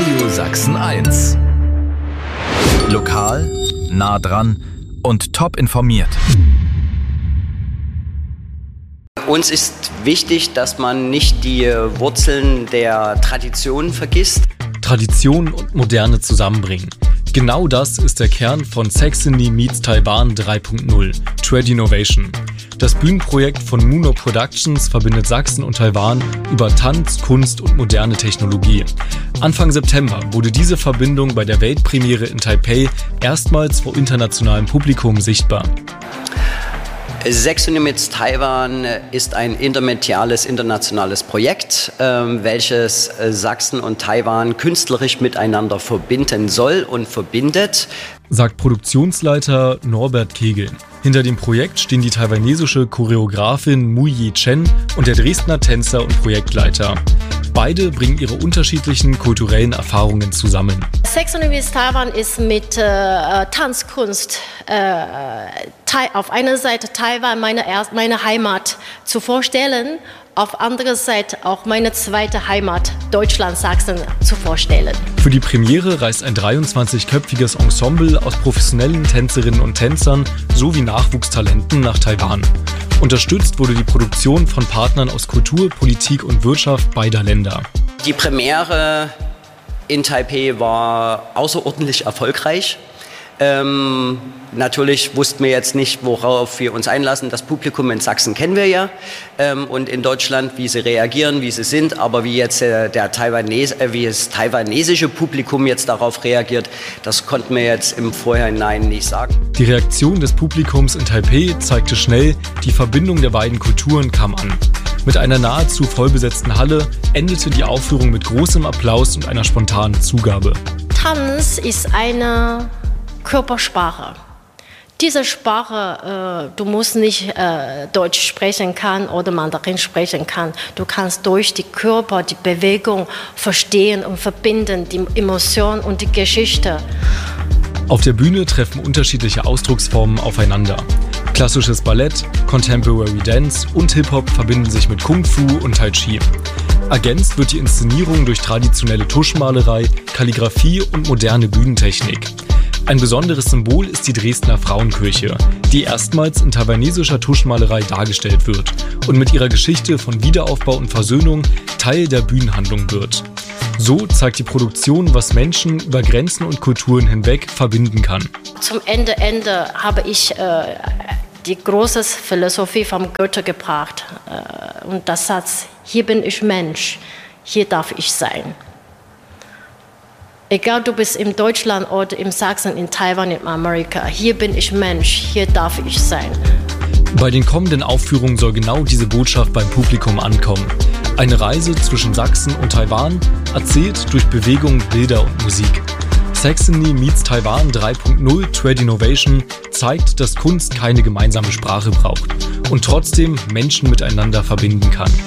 Radio Sachsen 1. Lokal, nah dran und top informiert. Uns ist wichtig, dass man nicht die Wurzeln der Tradition vergisst. Tradition und Moderne zusammenbringen. Genau das ist der Kern von Saxony Meets Taiwan 3.0, Trade Innovation. Das Bühnenprojekt von Muno Productions verbindet Sachsen und Taiwan über Tanz, Kunst und moderne Technologie. Anfang September wurde diese Verbindung bei der Weltpremiere in Taipei erstmals vor internationalem Publikum sichtbar. Saxony Meets Taiwan ist ein intermediales internationales Projekt, welches Sachsen und Taiwan künstlerisch miteinander verbinden soll und verbindet, sagt Produktionsleiter Norbert Kegel. Hinter dem Projekt stehen die taiwanesische Choreografin Mu-Yi Chen und der Dresdner Tänzer und Projektleiter. Beide bringen ihre unterschiedlichen kulturellen Erfahrungen zusammen. Saxony Meets Taiwan ist mit Tanzkunst auf einer Seite Taiwan, meine Heimat, zu vorstellen, auf anderer Seite auch meine zweite Heimat, Deutschland, Sachsen, zu vorstellen. Für die Premiere reist ein 23-köpfiges Ensemble aus professionellen Tänzerinnen und Tänzern sowie Nachwuchstalenten nach Taiwan. Unterstützt wurde die Produktion von Partnern aus Kultur, Politik und Wirtschaft beider Länder. Die Premiere in Taipei war außerordentlich erfolgreich. Natürlich wussten wir jetzt nicht, worauf wir uns einlassen. Das Publikum in Sachsen kennen wir ja und in Deutschland, wie sie reagieren, wie sie sind. Aber wie jetzt wie das taiwanesische Publikum jetzt darauf reagiert, das konnten wir jetzt im Vorhinein nicht sagen. Die Reaktion des Publikums in Taipei zeigte schnell, die Verbindung der beiden Kulturen kam an. Mit einer nahezu vollbesetzten Halle endete die Aufführung mit großem Applaus und einer spontanen Zugabe. Tanz ist eine Körpersprache. Diese Sprache, du musst nicht Deutsch sprechen können oder Mandarin sprechen können. Du kannst durch die Körper, die Bewegung verstehen und verbinden, die Emotion und die Geschichte. Auf der Bühne treffen unterschiedliche Ausdrucksformen aufeinander. Klassisches Ballett, Contemporary Dance und Hip-Hop verbinden sich mit Kung Fu und Tai Chi. Ergänzt wird die Inszenierung durch traditionelle Tuschmalerei, Kalligraphie und moderne Bühnentechnik. Ein besonderes Symbol ist die Dresdner Frauenkirche, die erstmals in taiwanesischer Tuschmalerei dargestellt wird und mit ihrer Geschichte von Wiederaufbau und Versöhnung Teil der Bühnenhandlung wird. So zeigt die Produktion, was Menschen über Grenzen und Kulturen hinweg verbinden kann. Zum Ende habe ich die große Philosophie vom Goethe gebracht und das Satz: Hier bin ich Mensch, hier darf ich sein. Egal, du bist in Deutschland oder in Sachsen, in Taiwan, in Amerika, hier bin ich Mensch, hier darf ich sein. Bei den kommenden Aufführungen soll genau diese Botschaft beim Publikum ankommen. Eine Reise zwischen Sachsen und Taiwan, erzählt durch Bewegung, Bilder und Musik. Saxony Meets Taiwan 3.0 Trade Innovation zeigt, dass Kunst keine gemeinsame Sprache braucht und trotzdem Menschen miteinander verbinden kann.